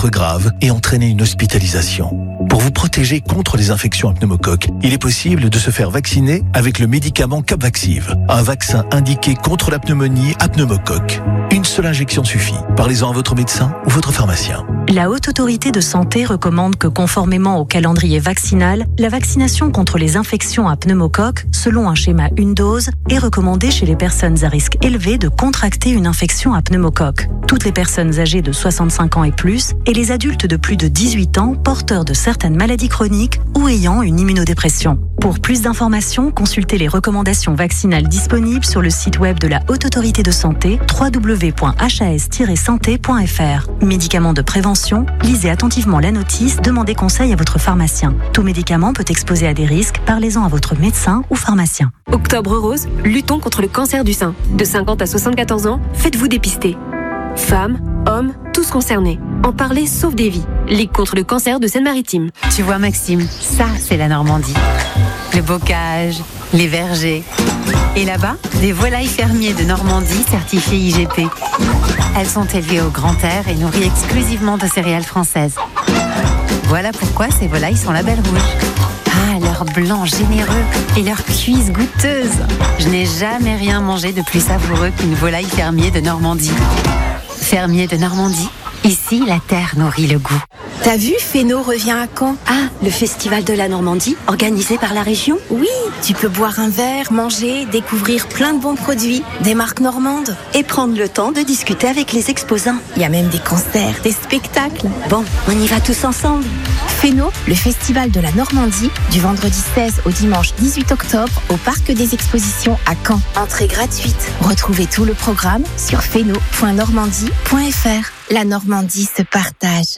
grave et entraîner une hospitalisation. Pour vous protéger contre les infections à pneumocoque, il est possible de se faire vacciner avec le médicament Capvaxive, un vaccin indiqué contre la pneumonie à pneumocoque. Une seule injection suffit. Parlez-en à votre médecin ou votre pharmacien. La Haute Autorité de Santé recommande que, conformément au calendrier vaccinal, la vaccination contre les infections à pneumocoque, selon un schéma une dose, est recommandée chez les personnes à risque élevé de contracter une infection à pneumocoque. Toutes les personnes âgées de 65 ans et plus, et les adultes de plus de 18 ans porteurs de certaines maladies chroniques ou ayant une immunodépression. Pour plus d'informations, consultez les recommandations vaccinales disponibles sur le site web de la Haute Autorité de Santé, www.has-santé.fr. Médicaments de prévention, lisez attentivement la notice, demandez conseil à votre pharmacien. Tout médicament peut exposer à des risques, parlez-en à votre médecin ou pharmacien. Octobre Rose, luttons contre le cancer du sein. De 50 à 74 ans, faites-vous dépister. Femmes, hommes, tous concernés. En parler sauve des vies. Ligue contre le cancer de Seine-Maritime. Tu vois Maxime, ça c'est la Normandie. Le bocage, les vergers. Et là-bas, des volailles fermiers de Normandie certifiées IGP. Elles sont élevées au grand air et nourries exclusivement de céréales françaises. Voilà pourquoi ces volailles sont label rouge. Ah, leur blanc généreux et leur cuisse goûteuse. Je n'ai jamais rien mangé de plus savoureux qu'une volaille fermier de Normandie. Fermier de Normandie, ici la terre nourrit le goût. T'as vu, Féno revient à Caen. Ah, le festival de la Normandie, organisé par la région? Oui, tu peux boire un verre, manger, découvrir plein de bons produits, des marques normandes. Et prendre le temps de discuter avec les exposants. Il y a même des concerts, des spectacles. Bon, on y va tous ensemble. Féno, le festival de la Normandie, du vendredi 16 au dimanche 18 octobre au Parc des Expositions à Caen. Entrée gratuite. Retrouvez tout le programme sur féno.normandie.fr. La Normandie se partage.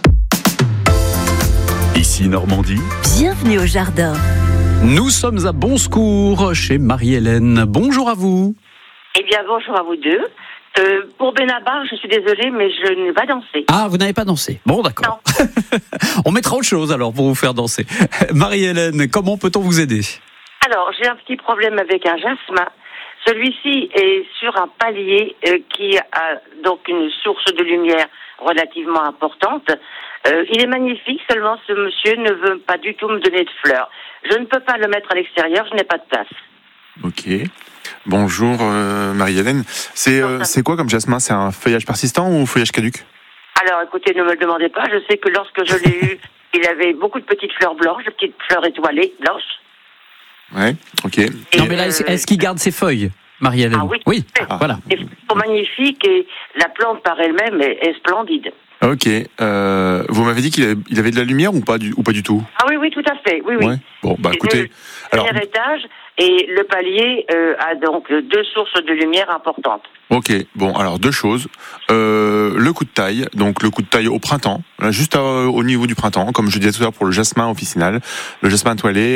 Ici Normandie. Bienvenue au jardin. Nous sommes à Bon Secours chez Marie-Hélène. Bonjour à vous. Eh bien, bonjour à vous deux. Pour Benabar, je suis désolée, mais je ne vais pas danser. Ah, vous n'avez pas dansé. Bon, d'accord. On mettra autre chose alors pour vous faire danser. Marie-Hélène, comment peut-on vous aider? Alors, j'ai un petit problème avec un jasmin. Celui-ci est sur un palier qui a donc une source de lumière relativement importante. Il est magnifique, seulement ce monsieur ne veut pas du tout me donner de fleurs. Je ne peux pas le mettre à l'extérieur, je n'ai pas de place. Ok. Bonjour Marie-Hélène. C'est quoi comme jasmin? C'est un feuillage persistant ou feuillage caduc? Alors écoutez, ne me le demandez pas. Je sais que lorsque je l'ai eu, il avait beaucoup de petites fleurs blanches, de petites fleurs étoilées, blanches. Ouais, ok. Non mais là, est-ce qu'il garde ses feuilles, Marie-Hélène? Ah oui. Oui, voilà. Les fleurs sont magnifiques et la plante par elle-même est splendide. Ok. Vous m'avez dit qu'il avait de la lumière ou pas du tout? Ah oui, tout à fait. Oui. Ouais. Bon, bah écoutez. Alors, premier étage et le palier a donc deux sources de lumière importantes. Ok. Bon, alors deux choses. Le coup de taille, donc le coup de taille au printemps, là, juste au niveau du printemps, comme je disais tout à l'heure pour le jasmin officinal, le jasmin toilé,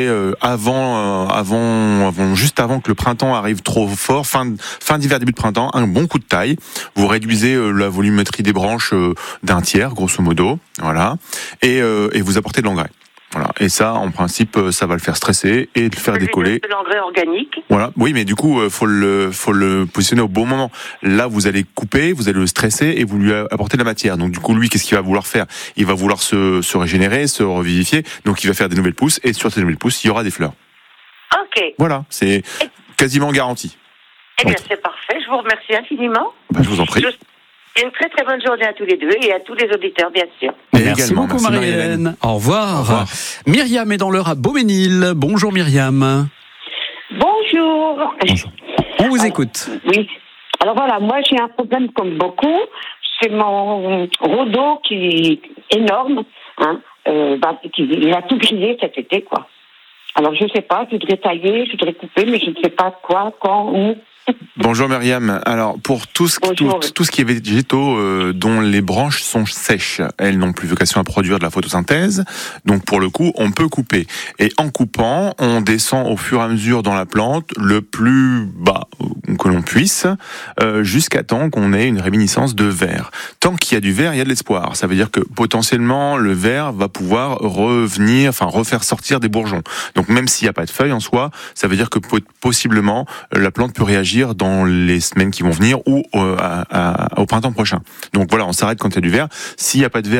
juste avant que le printemps arrive trop fort, fin d'hiver, début de printemps, un bon coup de taille. Vous réduisez la volumétrie des branches d'un tiers, grosso modo, voilà, et vous apportez de l'engrais. Voilà. Et ça, en principe, ça va le faire stresser et le faire décoller. De l'engrais organique. Voilà. Oui, mais du coup, faut le positionner au bon moment. Là, vous allez couper, vous allez le stresser et vous lui apporter de la matière. Donc, du coup, lui, qu'est-ce qu'il va vouloir faire? Il va vouloir se régénérer, se revivifier. Donc, il va faire des nouvelles pousses et sur ces nouvelles pousses, il y aura des fleurs. Ok. Voilà. C'est quasiment garanti. Eh bien, c'est parfait. Je vous remercie infiniment. Je vous en prie. Une très très bonne journée à tous les deux et à tous les auditeurs, bien sûr. Merci beaucoup, Marie-Marie-Hélène. Au revoir. Myriam est dans l'heure à Beaumesnil. Bonjour Myriam. Bonjour. On vous écoute. Oui. Alors voilà, moi j'ai un problème comme beaucoup. C'est mon rhodo qui est énorme. Il a tout grillé cet été, quoi. Alors je sais pas, je voudrais tailler, je voudrais couper, mais je ne sais pas quoi, quand, où. Bonjour Myriam. Alors pour tout ce qui est végétaux dont les branches sont sèches, elles n'ont plus vocation à produire de la photosynthèse. Donc pour le coup, on peut couper. Et en coupant, on descend au fur et à mesure dans la plante le plus bas que l'on puisse, jusqu'à temps qu'on ait une réminiscence de vert. Tant qu'il y a du vert, il y a de l'espoir. Ça veut dire que potentiellement le vert va pouvoir refaire sortir des bourgeons. Donc même s'il n'y a pas de feuilles en soi, ça veut dire que possiblement la plante peut réagir dans les semaines qui vont venir ou au printemps prochain. Donc voilà, on s'arrête quand il y a du vert. S'il n'y a pas de vert,